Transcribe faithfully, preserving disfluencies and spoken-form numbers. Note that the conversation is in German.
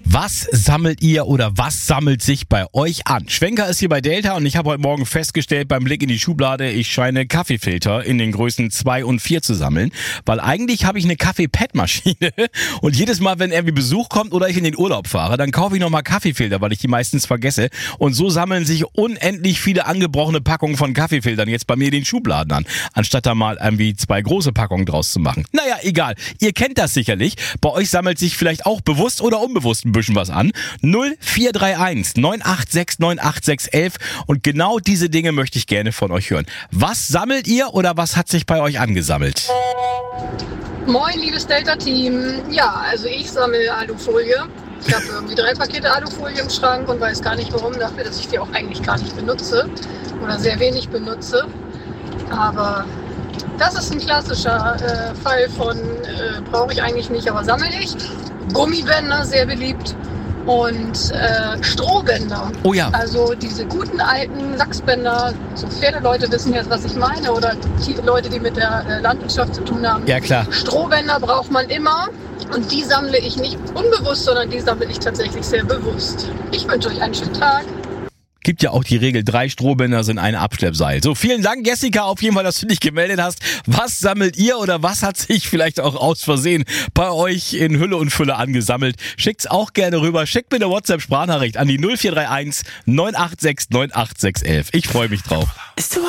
Was sammelt ihr oder was sammelt sich bei euch an? Schwenker ist hier bei Delta und ich habe heute Morgen festgestellt beim Blick in die Schublade, ich scheine Kaffeefilter in den Größen zwei und vier zu sammeln, weil eigentlich habe ich eine Kaffee-Pad-Maschine und jedes Mal, wenn irgendwie Besuch kommt oder ich in den Urlaub fahre, dann kaufe ich nochmal Kaffeefilter, weil ich die meistens vergesse und so sammeln sich unendlich viele angebrochene Packungen von Kaffeefiltern jetzt bei mir in den Schubladen an, anstatt da mal irgendwie zwei große Packungen draus zu machen. Naja, egal, ihr kennt das sicherlich, bei euch sammelt sich vielleicht auch bewusst oder unbewusst ein bisschen was an. null vier drei eins neun acht sechs neun acht sechs elf und genau diese Dinge möchte ich gerne von euch hören. Was sammelt ihr oder was hat sich bei euch angesammelt? Moin, liebes Delta-Team. Ja, also ich sammle Alufolie. Ich habe irgendwie drei Pakete Alufolie im Schrank und weiß gar nicht warum, dafür, dass ich die auch eigentlich gar nicht benutze oder sehr wenig benutze. Aber das ist ein klassischer äh, Fall von, äh, brauche ich eigentlich nicht, aber sammle ich. Gummibänder, sehr beliebt. Und äh, Strohbänder. Oh ja. Also diese guten alten Lachsbänder. So Pferdeleute wissen jetzt, was ich meine. Oder die Leute, die mit der äh, Landwirtschaft zu tun haben. Ja, klar. Strohbänder braucht man immer. Und die sammle ich nicht unbewusst, sondern die sammle ich tatsächlich sehr bewusst. Ich wünsche euch einen schönen Tag. Gibt ja auch die Regel, drei Strohbänder sind ein Abschleppseil. So, vielen Dank, Jessica, auf jeden Fall, dass du dich gemeldet hast. Was sammelt ihr oder was hat sich vielleicht auch aus Versehen bei euch in Hülle und Fülle angesammelt? Schickt's auch gerne rüber. Schickt mir eine WhatsApp-Sprachnachricht an die null vier drei eins neun acht sechs neun acht sechs elf. Ich freue mich drauf.